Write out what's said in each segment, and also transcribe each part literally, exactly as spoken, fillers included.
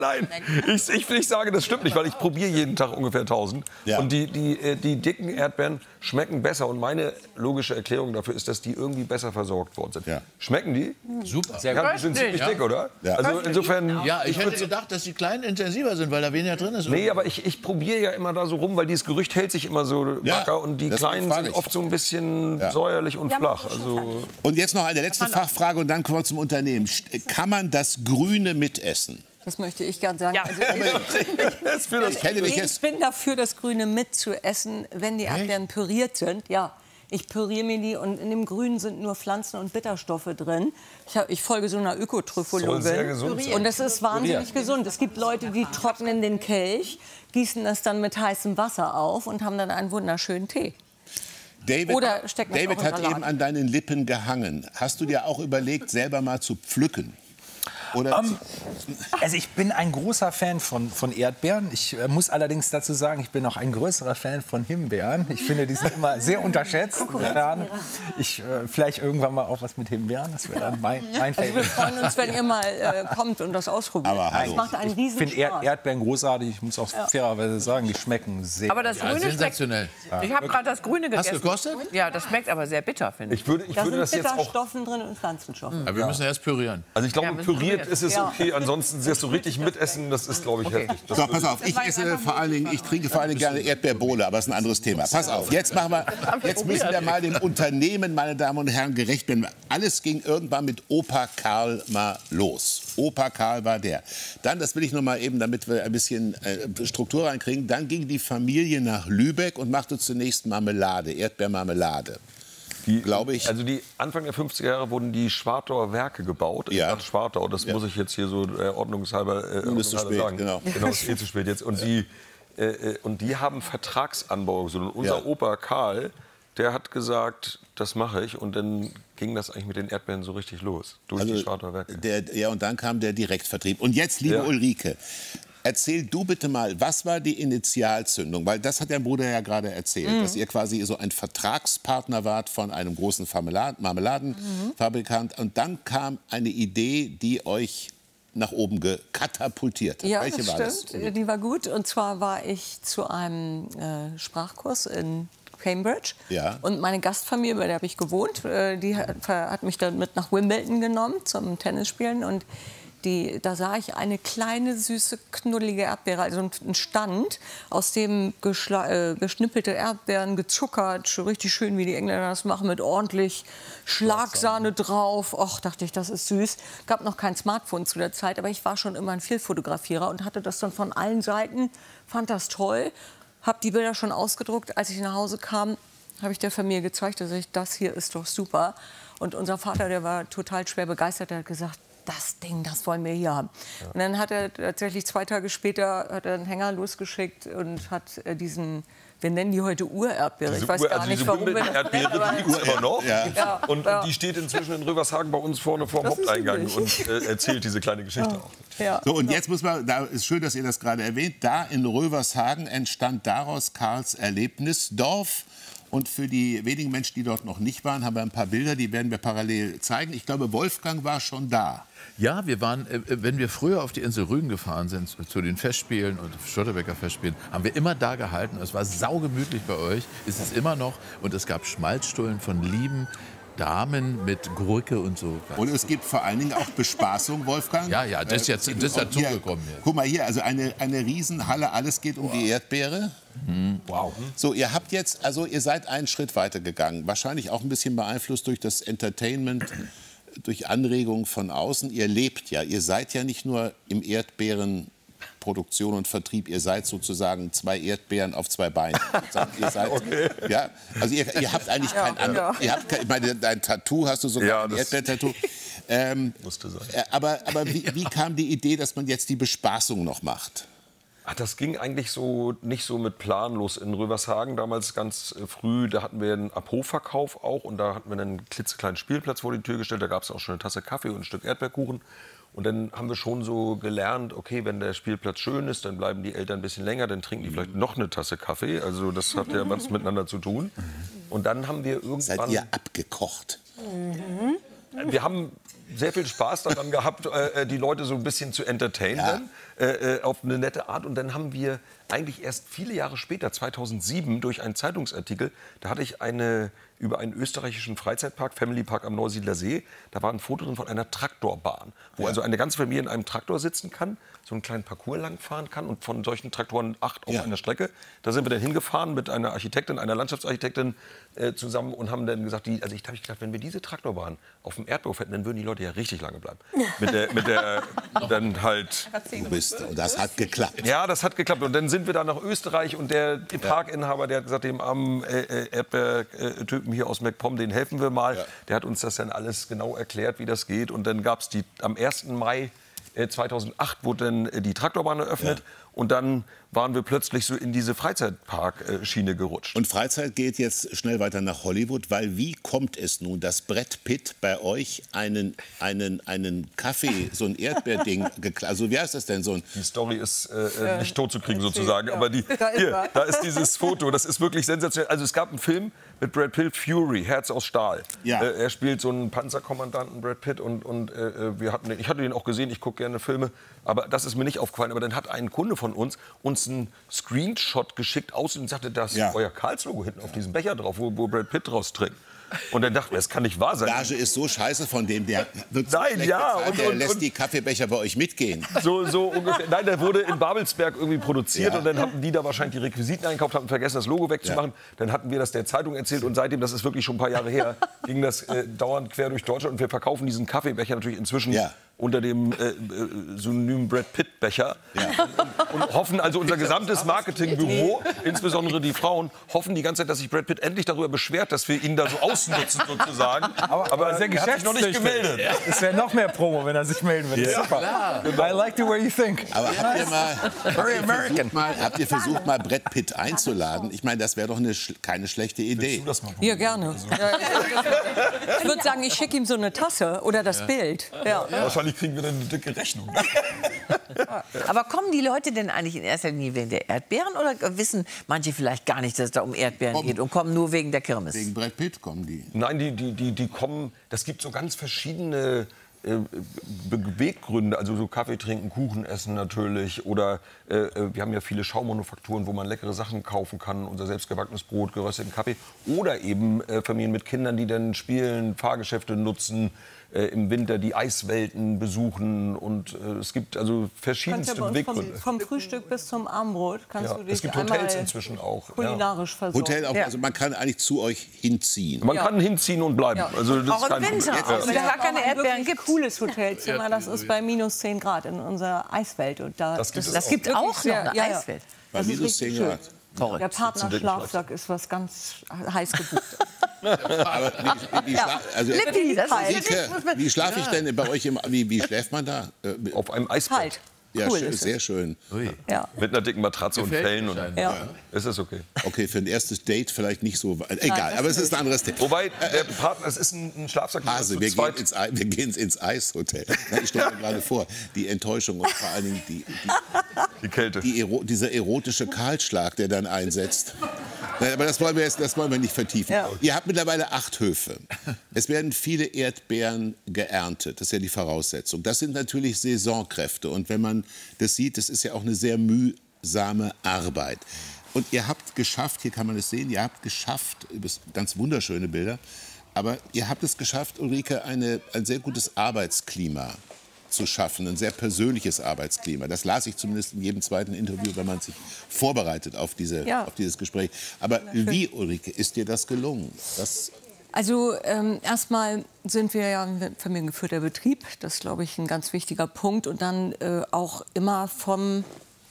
Nein, ich, ich, ich sage, das stimmt nicht, weil ich probiere jeden Tag ungefähr tausend. Ja. Und die, die, die dicken Erdbeeren schmecken besser. Und meine logische Erklärung dafür ist, dass die irgendwie besser versorgt worden sind. Ja. Schmecken die? Super. Sehr gut. Ja, die sind ziemlich ja. dick, oder? Ja. Also insofern... Ja, ich, ich hätte gedacht, dass die kleinen intensiver sind, weil da weniger drin ist. Nee, aber ich, ich probiere ja immer da so rum, weil dieses Gerücht hält sich immer so ja. wacker. Und die kleinen sind oft so ein bisschen ja. säuerlich und ja, flach. Also und jetzt noch eine letzte Fachfrage und dann kommen wir zum Unternehmen. Kann man das Grüne mitessen? Das möchte ich gerne sagen. Ja. Also ich, ich, ich, ich bin dafür, das Grüne mitzuessen, wenn die Erdbeeren püriert sind. Ja, ich püriere mir die und in dem Grünen sind nur Pflanzen- und Bitterstoffe drin. Ich, hab, ich folge so einer Ökotrophologin. Und das ist wahnsinnig gesund. Es gibt Leute, die trocknen den Kelch, gießen das dann mit heißem Wasser auf und haben dann einen wunderschönen Tee. David, Oder David hat eben an deinen Lippen gehangen. Hast du dir auch überlegt, selber mal zu pflücken? Oder um, also ich bin ein großer Fan von, von Erdbeeren. Ich äh, muss allerdings dazu sagen, ich bin auch ein größerer Fan von Himbeeren. Ich finde, die sind immer sehr unterschätzt. Ich, äh, vielleicht irgendwann mal auch was mit Himbeeren. Das wäre dann mein, mein also wir freuen uns, wenn ihr mal äh, kommt und das ausprobiert. Aber das macht einen riesen Ich finde Erd Erdbeeren großartig. Ich muss auch ja. fairerweise sagen, die schmecken sehr. Aber das ja, Grüne sensationell. Schmeckt, ich habe gerade das Grüne gegessen. Hast du gekostet? Ja, das schmeckt aber sehr bitter, finde ich. Ich würde, ich da würde sind das jetzt auch... Bitterstoffen drin und Pflanzenstoffe. Aber wir müssen erst pürieren. Also ich glaube, ja, püriert ist es okay. Ansonsten wirst du richtig mitessen, das ist, glaube ich, okay. heftig. Das so, pass auf, ich esse vor allen Dingen, ich trinke vor allen Dingen gerne Erdbeerbohle, aber das ist ein anderes Thema. Pass auf, jetzt machen wir, jetzt müssen wir mal dem Unternehmen, meine Damen und Herren, gerecht werden. Alles ging irgendwann mit Opa Karl mal los. Opa Karl war der. Dann, das will ich noch mal eben, damit wir ein bisschen äh, Struktur reinkriegen, dann ging die Familie nach Lübeck und machte zunächst Marmelade, Erdbeermarmelade. Die, glaube ich. Also die Anfang der fünfziger Jahre wurden die Schwartauer Werke gebaut. In ja. Schwartau, das ja. muss ich jetzt hier so äh, ordnungshalber, äh, ordnungshalber sagen. Genau, genau, ist eh zu spät jetzt. Und die, äh, und die haben Vertragsanbau. Und unser ja. Opa Karl, der hat gesagt, das mache ich. Und dann ging das eigentlich mit den Erdbeeren so richtig los durch also die Schwartauer Werke. Der, ja, und dann kam der Direktvertrieb. Und jetzt, liebe ja. Ulrike, erzähl du bitte mal, was war die Initialzündung? Weil das hat dein Bruder ja gerade erzählt, mhm. dass ihr quasi so ein Vertragspartner wart von einem großen Marmeladenfabrikant. Mhm. Und dann kam eine Idee, die euch nach oben gekatapultiert hat. Ja, Welche das war stimmt. das? Die war gut. Und zwar war ich zu einem äh, Sprachkurs in Cambridge. Ja. Und meine Gastfamilie, bei der habe ich gewohnt, äh, die hat, hat mich dann mit nach Wimbledon genommen zum Tennisspielen. Und Die, da sah ich eine kleine, süße, knuddelige Erdbeere, also ein Stand, aus dem äh, geschnippelte Erdbeeren, gezuckert, schon richtig schön, wie die Engländer das machen, mit ordentlich Schlagsahne drauf. Och, dachte ich, das ist süß. Gab noch kein Smartphone zu der Zeit, aber ich war schon immer ein Vielfotografierer und hatte das dann von allen Seiten, fand das toll, habe die Bilder schon ausgedruckt. Als ich nach Hause kam, habe ich der Familie gezeigt, dass ich, das hier ist doch super. Und unser Vater, der war total schwer begeistert, der hat gesagt, das Ding, das wollen wir hier haben. Ja. Und dann hat er tatsächlich zwei Tage später hat er einen Hänger losgeschickt und hat äh, diesen, wir nennen die heute Urerdbeere. Ich weiß Ur, gar also nicht, warum wir das Erdbeere, nennen, die gibt es immer noch. Ja. Ja. Und, Ja. und die steht inzwischen in Rövershagen bei uns vorne vor dem Haupteingang und äh, erzählt diese kleine Geschichte ja. auch. Ja. So, und jetzt muss man, da ist schön, dass ihr das gerade erwähnt, da in Rövershagen entstand daraus Karls Erlebnisdorf. Und für die wenigen Menschen, die dort noch nicht waren, haben wir ein paar Bilder, die werden wir parallel zeigen. Ich glaube, Wolfgang war schon da. Ja, wir waren, wenn wir früher auf die Insel Rügen gefahren sind, zu den Festspielen und Störtebeker Festspielen, haben wir immer da gehalten. Es war saugemütlich bei euch, ist es immer noch. Und es gab Schmalzstullen von lieben Damen mit Gurke und so. Und es gibt vor allen Dingen auch Bespaßung, Wolfgang. Ja, ja, das ist jetzt das ist dazugekommen. Guck mal hier, also eine, eine Riesenhalle, alles geht um wow. die Erdbeere. Mhm. Wow. So, ihr habt jetzt, also ihr seid einen Schritt weiter gegangen. Wahrscheinlich auch ein bisschen beeinflusst durch das Entertainment, durch Anregungen von außen. Ihr lebt ja, ihr seid ja nicht nur im Erdbeeren Produktion und Vertrieb, ihr seid sozusagen zwei Erdbeeren auf zwei Beinen. ihr seid, okay. ja, also ihr, ihr habt eigentlich kein ja, anderes. Ja. Ihr habt kein, ich meine, dein Tattoo hast du sogar, ja, ein Erdbeer-Tattoo. Ähm, musste sein. Aber, aber wie, wie kam die Idee, dass man jetzt die Bespaßung noch macht? Ach, das ging eigentlich so nicht so mit planlos in Rövershagen. Damals ganz früh, da hatten wir einen Abhofverkauf auch und da hatten wir einen klitzekleinen Spielplatz vor die Tür gestellt. Da gab es auch schon eine Tasse Kaffee und ein Stück Erdbeerkuchen. Und dann haben wir schon so gelernt, okay, wenn der Spielplatz schön ist, dann bleiben die Eltern ein bisschen länger, dann trinken die vielleicht noch eine Tasse Kaffee. Also das hat ja was miteinander zu tun. Und dann haben wir irgendwann... Seid ihr abgekocht? Mhm. Wir haben sehr viel Spaß daran gehabt, äh, die Leute so ein bisschen zu entertainen, ja. äh, auf eine nette Art. Und dann haben wir eigentlich erst viele Jahre später, zweitausendsieben, durch einen Zeitungsartikel, da hatte ich eine über einen österreichischen Freizeitpark, Family Park am Neusiedler See. Da war ein Foto drin von einer Traktorbahn, wo ja. also eine ganze Familie in einem Traktor sitzen kann, so einen kleinen Parcours langfahren kann und von solchen Traktoren acht auf ja. einer Strecke. Da sind wir dann hingefahren mit einer Architektin, einer Landschaftsarchitektin äh, zusammen und haben dann gesagt, die, also ich habe gedacht, wenn wir diese Traktorbahn auf dem Erdhof hätten, dann würden die Leute ja richtig lange bleiben. Mit der, mit der dann halt. Du bist, und das hat geklappt. Ja, das hat geklappt. Und dann sind wir da nach Österreich und der Parkinhaber, der hat gesagt, dem armen äh, Erdbeertypen hier aus MacPom, den helfen wir mal. Ja. Der hat uns das dann alles genau erklärt, wie das geht. Und dann gab es die am ersten Mai zweitausendacht wurde dann die Traktorbahn eröffnet. Ja. Und dann waren wir plötzlich so in diese Freizeitpark-Schiene gerutscht. Und Freizeit geht jetzt schnell weiter nach Hollywood, weil wie kommt es nun, dass Brad Pitt bei euch einen, einen, einen Kaffee, so ein Erdbeerding, also wie heißt das denn so ein... Die Story ist äh, nicht tot zu kriegen sozusagen, aber die, hier, da ist dieses Foto, das ist wirklich sensationell. Also es gab einen Film mit Brad Pitt, Fury, Herz aus Stahl. Ja. Äh, er spielt so einen Panzerkommandanten, Brad Pitt, und, und äh, wir hatten den, ich hatte den auch gesehen, ich gucke gerne Filme, aber das ist mir nicht aufgefallen. Aber dann hat ein Kunde von uns uns einen Screenshot geschickt aus und sagte, da ist ja. euer Karls-Logo hinten auf diesem Becher drauf, wo, wo Brad Pitt draus trinkt. Und dann dachten wir, das kann nicht wahr sein. Die Gage ist so scheiße von dem, der wird so Nein, ja. Und, der und, lässt und, die Kaffeebecher bei euch mitgehen. So, so ungefähr. Nein, der wurde in Babelsberg irgendwie produziert ja. und dann hatten die da wahrscheinlich die Requisiten eingekauft, haben vergessen, das Logo wegzumachen. Ja. Dann hatten wir das der Zeitung erzählt und seitdem, das ist wirklich schon ein paar Jahre her, ging das äh, dauernd quer durch Deutschland und wir verkaufen diesen Kaffeebecher natürlich inzwischen ja. unter dem äh, Synonym Brad Pitt Becher ja. und, und hoffen, also unser gesamtes Marketingbüro, insbesondere die Frauen, hoffen die ganze Zeit, dass sich Brad Pitt endlich darüber beschwert, dass wir ihn da so ausnutzen sozusagen. Aber, aber er hat sich noch nicht gemeldet. Es wäre noch mehr Promo, wenn er sich melden würde. Ja. Super. I like the way you think. Aber habt ihr mal, Very American. Mal, habt ihr versucht, mal Brad Pitt einzuladen? Ich meine, das wäre doch eine, keine schlechte Idee. Ja, gerne. Ja, ich würde sagen, ich schicke ihm so eine Tasse oder das ja. Bild. Ja. Ja. Wahrscheinlich kriegen wir dann eine dicke Rechnung. Aber kommen die Leute denn eigentlich in erster Linie wegen der Erdbeeren oder wissen manche vielleicht gar nicht, dass es da um Erdbeeren um, geht und kommen nur wegen der Kirmes? Wegen Brad Pitt kommen die. Nein, die, die, die, die kommen, das gibt so ganz verschiedene äh, Beweggründe, also so Kaffee trinken, Kuchen essen natürlich oder äh, wir haben ja viele Schaummanufakturen, wo man leckere Sachen kaufen kann, unser selbstgebackenes Brot, gerösteten Kaffee oder eben äh, Familien mit Kindern, die dann spielen, Fahrgeschäfte nutzen, äh, im Winter die Eiswelten besuchen und äh, es gibt also verschiedenste ja Beweggründe. Vom, vom Frühstück bis zum Abendbrot kannst ja, du dich es gibt Hotels inzwischen auch. Kulinarisch ja. versorgen. Hotel auch, also man kann eigentlich zu euch hinziehen. Man ja. kann hinziehen und bleiben. Ja. Also das auch ist im Winter, ja. auch wenn es gar keine Erdbeeren gibt. Cooles Hotelzimmer, das ist bei minus zehn Grad in unserer Eiswelt. Und da, das gibt das, es das gibt auch, auch noch eine ja, Eiswelt. Bei minus zehn Grad. Toll. Der Partnerschlafsack ist was ganz heiß gebucht. Aber wie, wie, wie, ja. also, Rike, wie schlafe ich denn bei euch? Im, wie, wie schläft man da? Auf einem Eisbett. Kalt. Ja, cool schön, sehr schön. Ja. Mit einer dicken Matratze Gefällt und Fellen. Und ja. ja. Ist das okay? Okay, für ein erstes Date vielleicht nicht so. Egal, Nein, aber es ist ein anderes Thema. Wobei, der Partner, es ist ein, ein Schlafsack. Hase, wir, gehen ins, wir gehen ins Eishotel. Ich stelle mir gerade vor, die Enttäuschung und vor allen Dingen die, die, die Kälte. Die Ero, dieser erotische Kahlschlag, der dann einsetzt. Aber das wollen wir, jetzt, das wollen wir nicht vertiefen. Ja. Ihr habt mittlerweile acht Höfe. Es werden viele Erdbeeren geerntet. Das ist ja die Voraussetzung. Das sind natürlich Saisonkräfte. Und wenn man das sieht, das ist ja auch eine sehr mühsame Arbeit. Und ihr habt geschafft, hier kann man es sehen, ihr habt geschafft, ganz wunderschöne Bilder, aber ihr habt es geschafft, Ulrike, eine, ein sehr gutes Arbeitsklima zu schaffen, ein sehr persönliches Arbeitsklima. Das las ich zumindest in jedem zweiten Interview, wenn man sich vorbereitet auf, diese, ja. auf dieses Gespräch. Aber wie, Ulrike, ist dir das gelungen? Das Also ähm, erstmal sind wir ja ein familiengeführter Betrieb. Das ist, glaube ich, ein ganz wichtiger Punkt. Und dann äh, auch immer vom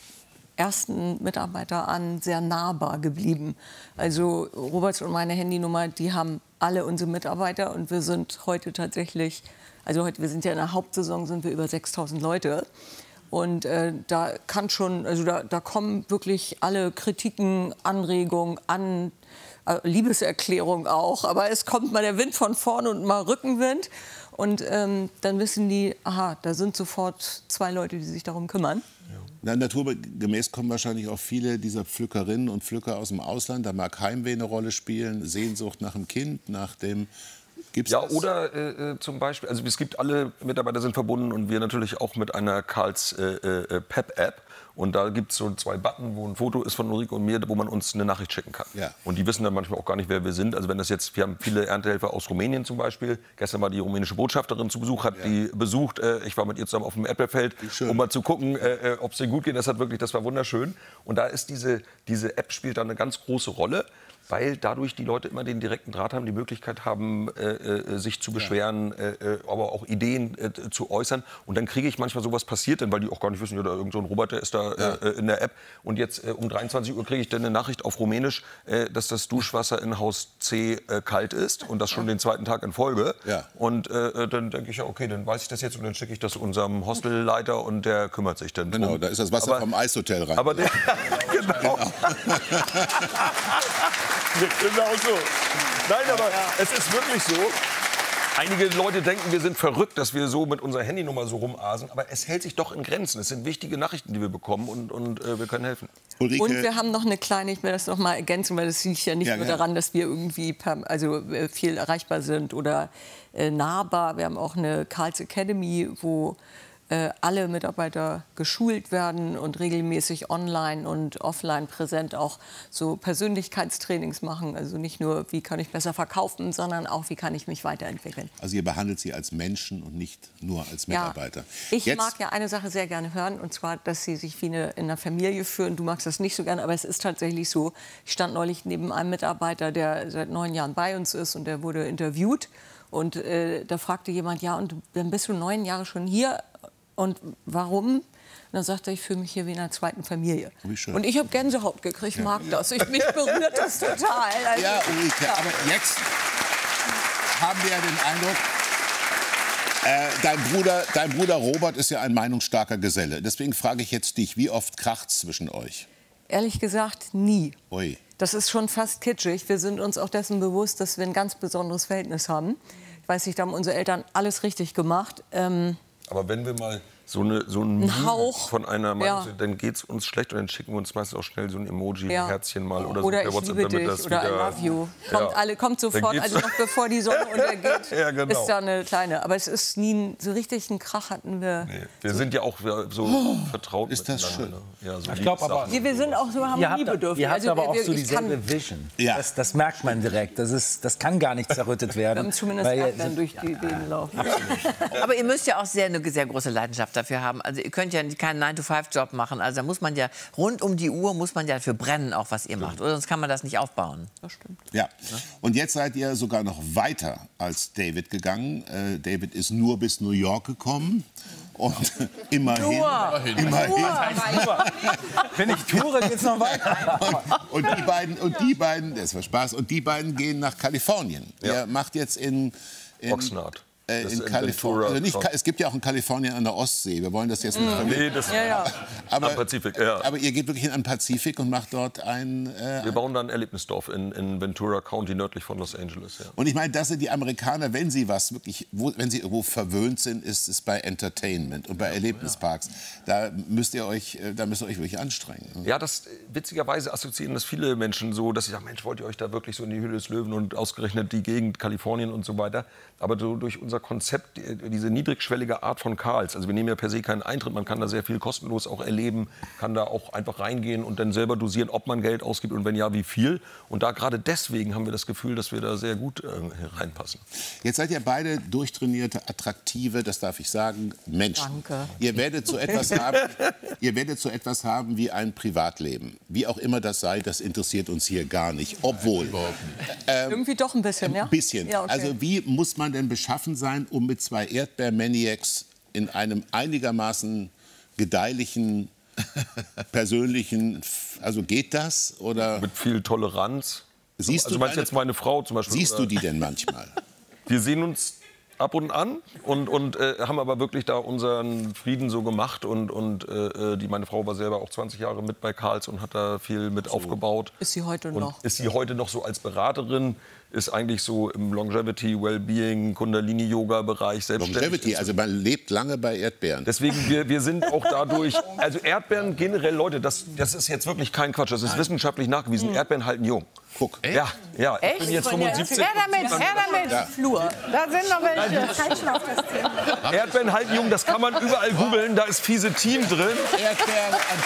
ersten Mitarbeiter an sehr nahbar geblieben. Also Roberts und meine Handynummer, die haben alle unsere Mitarbeiter. Und wir sind heute tatsächlich, also heute, wir sind ja in der Hauptsaison, sind wir über sechstausend Leute. Und äh, da kann schon, also da, da kommen wirklich alle Kritiken, Anregungen an, Liebeserklärung auch, aber es kommt mal der Wind von vorne und mal Rückenwind und ähm, dann wissen die, aha, da sind sofort zwei Leute, die sich darum kümmern. Na, naturgemäß kommen wahrscheinlich auch viele dieser Pflückerinnen und Pflücker aus dem Ausland. Da mag Heimweh eine Rolle spielen, Sehnsucht nach dem Kind, nach dem Gibt's Ja, das? oder äh, zum Beispiel, also es gibt alle Mitarbeiter sind verbunden und wir natürlich auch mit einer Karls äh, äh, Pep-App. Und da gibt es so zwei Button, wo ein Foto ist von Ulrike und mir, wo man uns eine Nachricht schicken kann. Ja. Und die wissen dann manchmal auch gar nicht, wer wir sind. Also wenn das jetzt, wir haben viele Erntehelfer aus Rumänien zum Beispiel. Gestern war die rumänische Botschafterin zu Besuch, hat ja. die besucht. Äh, ich war mit ihr zusammen auf dem Erdbeerfeld, um mal zu gucken, äh, ob es dir gut geht. Das hat wirklich, das war wunderschön. Und da ist diese, diese App spielt da eine ganz große Rolle, weil dadurch die Leute immer den direkten Draht haben, die Möglichkeit haben, äh, äh, sich zu beschweren, ja. äh, aber auch Ideen äh, zu äußern. Und dann kriege ich manchmal sowas passiert, denn, weil die auch gar nicht wissen, ja, da irgend so ein Roboter ist da ja. äh, in der App. Und jetzt äh, um dreiundzwanzig Uhr kriege ich dann eine Nachricht auf Rumänisch, äh, dass das Duschwasser in Haus C äh, kalt ist und das schon den zweiten Tag in Folge. Ja. Und äh, dann denke ich, ja, okay, dann weiß ich das jetzt und dann schicke ich das unserem Hostelleiter und der kümmert sich dann drum. Genau, da ist das Wasser aber, vom Eishotel rein. Aber der, genau. genau. Genau so. Nein, aber es ist wirklich so. Einige Leute denken, wir sind verrückt, dass wir so mit unserer Handynummer so rumasen. Aber es hält sich doch in Grenzen. Es sind wichtige Nachrichten, die wir bekommen und, und äh, wir können helfen. Ulrike. Und wir haben noch eine kleine, ich will das noch mal ergänzen, weil das liegt ja nicht Ja, nur gerne. daran, dass wir irgendwie per, also, äh, viel erreichbar sind oder äh, nahbar. Wir haben auch eine Karls Academy, wo äh, alle Mitarbeiter geschult werden und regelmäßig online und offline präsent auch so Persönlichkeitstrainings machen. Also nicht nur, wie kann ich besser verkaufen, sondern auch, wie kann ich mich weiterentwickeln. Also ihr behandelt sie als Menschen und nicht nur als Mitarbeiter. Ja, ich Jetzt, mag ja eine Sache sehr gerne hören, und zwar, dass sie sich wie eine, in einer Familie führen. Du magst das nicht so gerne, aber es ist tatsächlich so. Ich stand neulich neben einem Mitarbeiter, der seit neun Jahren bei uns ist, und der wurde interviewt. Und äh, da fragte jemand, ja, und dann bist du neun Jahre schon hier, und warum? Und dann sagte er, ich fühle mich hier wie in einer zweiten Familie. Wie schön. Und ich habe Gänsehaut gekriegt, ich mag das. Ich, mich berührt das total. Also, ja, Ulrike, ja. aber jetzt haben wir ja den Eindruck, äh, dein, Bruder, dein Bruder Robert ist ja ein meinungsstarker Geselle. Deswegen frage ich jetzt dich, wie oft kracht's zwischen euch? Ehrlich gesagt, nie. Ui. Das ist schon fast kitschig. Wir sind uns auch dessen bewusst, dass wir ein ganz besonderes Verhältnis haben. Ich weiß nicht, da haben unsere Eltern alles richtig gemacht. Ähm, Aber wenn wir mal so, eine, so einen Ein Hauch. von einer Meinung, Ja. dann geht es uns schlecht und dann schicken wir uns meistens auch schnell so ein Emoji-Herzchen Ja. mal oder, Oder so per ich WhatsApp, liebe damit dich das oder I wieder, love you. Kommt, Ja. alle, kommt Dann sofort, geht's- also noch bevor die Sonne untergeht, Ja, genau. ist da eine kleine. Aber es ist nie ein, so richtig einen Krach hatten wir. Nee, wir sind ja auch so vertraut ist das miteinander. schön. Ne? Ja, so Ich glaube aber, Wir, wir sind auch so ihr habt, harmoniebedürftig. ihr habt Also, aber auch wir- so ich kann- dieselbe Vision. Ja. Das, das merkt man direkt. Das, ist, das kann gar nicht zerrüttet Wir werden. haben zumindest weil ihr- Erdbeeren durch die Gegend laufen. Aber ihr müsst ja auch sehr, eine sehr große Leidenschaft dafür haben. Also ihr könnt ja keinen nine to five Job machen. Also da muss man ja rund um die Uhr muss man ja dafür brennen, auch was ihr macht. Oder sonst kann man das nicht aufbauen. Das stimmt. Ja. Und jetzt seid ihr sogar noch weiter als David gegangen. Äh, David ist nur bis New York gekommen. Und immerhin, immerhin. Wenn ich toure, geht's noch weiter. Und die beiden, und die beiden, das war Spaß, und die beiden gehen nach Kalifornien. Ja. Ihr macht jetzt in, in Oxnard. Äh, Das in ist in Kalifornien. Ventura. Also nicht, Ka- es gibt ja auch in Kalifornien an der Ostsee. Wir wollen das jetzt nicht verwechseln. Nee, das Ja, ja. Aber, am Pazifik, ja. aber ihr geht wirklich in den Pazifik und macht dort ein. Äh, Wir bauen da ein Erlebnisdorf in, in Ventura County, nördlich von Los Angeles. Ja. und ich meine, dass sie die Amerikaner, wenn sie was wirklich, wo, wenn sie irgendwo verwöhnt sind, ist es bei Entertainment und bei Erlebnisparks. Da müsst ihr euch, äh, da müsst ihr euch wirklich anstrengen. Ja, das witzigerweise assoziieren das viele Menschen so, dass sie sagen, Mensch, wollt ihr euch da wirklich so in die Höhle des Löwen und ausgerechnet die Gegend Kalifornien und so weiter. Aber so durch unser Konzept, die- diese niedrigschwellige Art von Karls, also wir nehmen ja per se keinen Eintritt, man kann da sehr viel kostenlos auch erleben, kann da auch einfach reingehen und dann selber dosieren, ob man Geld ausgibt und wenn ja, wie viel. Und da gerade deswegen haben wir das Gefühl, dass wir da sehr gut äh, reinpassen. Jetzt seid ihr beide durchtrainierte, attraktive, das darf ich sagen, Menschen. Danke. Ihr werdet so etwas haben, ihr werdet so etwas haben wie ein Privatleben. Wie auch immer das sei, das interessiert uns hier gar nicht. Obwohl, Irgendwie doch ein bisschen, ja? ein bisschen. Ja, okay. Also wie muss man denn beschaffen sein, um mit zwei Erdbeer-Maniacs in einem einigermaßen gedeihlichen, persönlichen, also geht das? Oder Mit viel Toleranz. Siehst also du meinst du deine- jetzt meine Frau zum Beispiel? siehst oder? du die denn manchmal? Wir sehen uns ab und an und, und äh, haben aber wirklich da unseren Frieden so gemacht. Und, und äh, die, meine Frau war selber auch zwanzig Jahre mit bei Karls und hat da viel mit aufgebaut. Ist sie heute Und noch. ist sie heute noch so als Beraterin, ist eigentlich so im Longevity, Wellbeing, Kundalini-Yoga-Bereich selbstständig. Longevity, also man lebt lange bei Erdbeeren. Deswegen, wir, wir sind auch dadurch, also Erdbeeren generell, Leute, das, das ist jetzt wirklich kein Quatsch, das ist wissenschaftlich nachgewiesen, Erdbeeren halten jung. Guck. Ja, ja, ich Echt? bin jetzt Von der- fünfundsiebzig. Her damit, her damit. Ja. Flur. Da sind noch welche. Erdbeeren halten jung, das kann man überall googeln, da ist fiese Team drin. Erdbeeren an